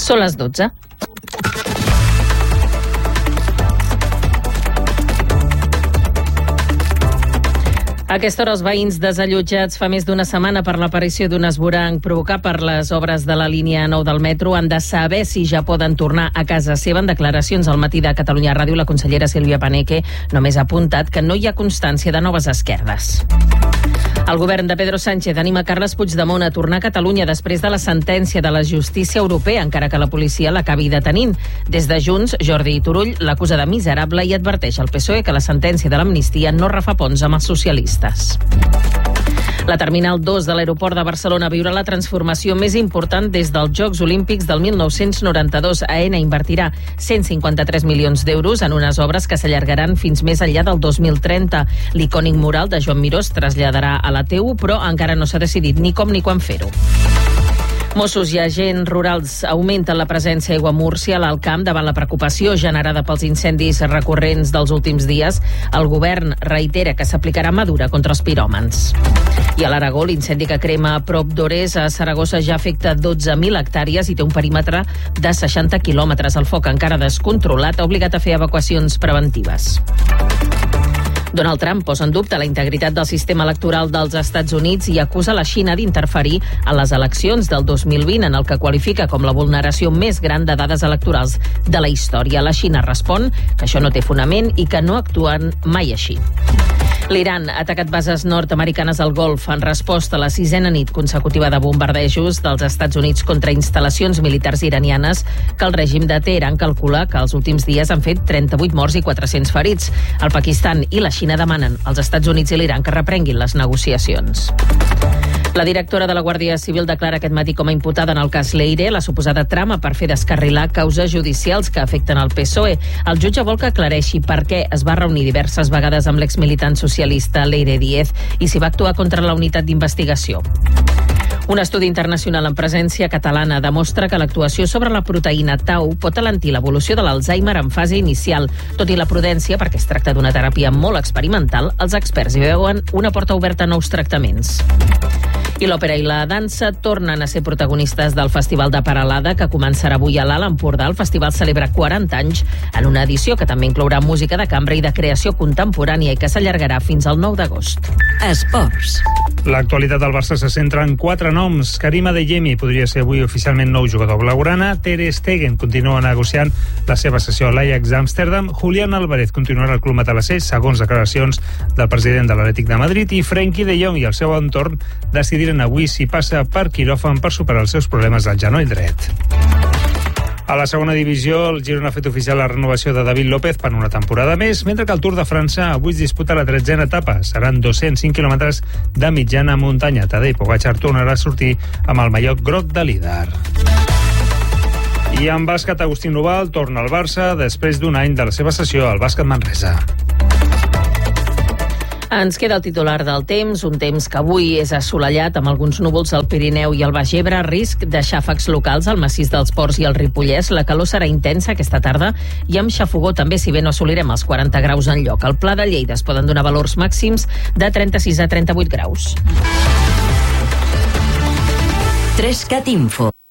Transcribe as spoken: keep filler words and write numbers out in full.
Són les dotze. A aquesta hora, els veïns desallotjats fa més d'una setmana per l'aparició d'un esvoranc provocat per les obres de la línia nou del metro han de saber si ja poden tornar a casa seva. En declaracions al matí de Catalunya Ràdio, la consellera Sílvia Paneque només ha apuntat que no hi ha constància de noves esquerdes. El govern de Pedro Sánchez anima Carles Puigdemont a tornar a Catalunya després de la sentència de la justícia europea, encara que la policia l'acabi detenint. Des de Junts, Jordi Turull l'acusa de miserable i adverteix al P S O E que la sentència de l'amnistia no refà ponts amb els socialistes. La Terminal dos de l'aeroport de Barcelona viurà la transformació més important des dels Jocs Olímpics del mil nou-cents noranta-dos. AENA invertirà cent cinquanta-tres milions d'euros en unes obres que s'allargaran fins més enllà del dos mil trenta. L'icònic mural de Joan Miró es traslladarà a la T U, però encara no s'ha decidit ni com ni quan fer-ho. Mossos i agents rurals augmenten la presència a Aiguamúrcia a l'Alt Camp davant la preocupació generada pels incendis recurrents dels últims dies. El govern reitera que s'aplicarà mesura contra els piròmans. I a l'Aragó, l'incendi que crema a prop d'Ores a Saragossa ja afecta dotze mil hectàrees i té un perímetre de seixanta quilòmetres. El foc, encara descontrolat, ha obligat a fer evacuacions preventives. Donald Trump posa en dubte la integritat del sistema electoral dels Estats Units i acusa la Xina d'interferir en les eleccions del dos mil vint, en el que qualifica com la vulneració més gran de dades electorals de la història. La Xina respon que això no té fonament i que no actuen mai així. L'Iran ha atacat bases nord-americanes al Golf en resposta a la sisena nit consecutiva de bombardejos dels Estats Units contra instal·lacions militars iranianes que el règim de Teheran calcula que els últims dies han fet trenta-vuit morts i quatre-cents ferits. El Pakistan i la Xina demanen als Estats Units i l'Iran que reprenguin les negociacions. La directora de la Guàrdia Civil declara aquest matí com a imputada en el cas Leire la suposada trama per fer descarrilar causes judicials que afecten el P S O E. El jutge vol que aclareixi per què es va reunir diverses vegades amb l'exmilitant socialista Leire Díez i si va actuar contra la unitat d'investigació. Un estudi internacional en presència catalana demostra que l'actuació sobre la proteïna tau pot alentir l'evolució de l'Alzheimer en fase inicial. Tot i la prudència, perquè es tracta d'una teràpia molt experimental, els experts hi veuen una porta oberta a nous tractaments. I l'òpera i la dansa tornen a ser protagonistes del Festival de Peralada, que començarà avui a l'Alt Empordà. El festival celebra quaranta anys en una edició que també inclourà música de cambra i de creació contemporània i que s'allargarà fins al nou d'agost. Esports. L'actualitat del Barça se centra en quatre noms. Karim Adeyemi podria ser avui oficialment nou jugador blaugrana. Ter Stegen continua negociant la seva sessió a l'Ajax d'Amsterdam. Julián Álvarez continuarà al club matalassé, segons declaracions del president de l'Atlètic de Madrid. I Frenkie de Jong i el seu entorn decidiren avui si passa per quiròfan per superar els seus problemes al genoll dret. A la segona divisió, el Girona ha fet oficial la renovació de David López per una temporada més, mentre que el Tour de França avui es disputa la tretzena etapa. Seran dos-cents cinc quilòmetres de mitjana muntanya. Tadej Pogačar tornarà a sortir amb el mallot groc de líder. I en bàsquet, Agustín Nubal torna al Barça després d'un any de la seva sessió al Bàsquet Manresa. Ens queda el titular del temps, un temps que avui és assolellat amb alguns núvols al Pirineu i al Baix Ebre, risc de xàfecs locals al massís dels Ports i al Ripollès. La calor serà intensa aquesta tarda i amb xafogó també, si bé no assolirem els quaranta graus en lloc. Al Pla de Lleida es poden donar valors màxims de trenta-sis a trenta-vuit graus. tres cat Info.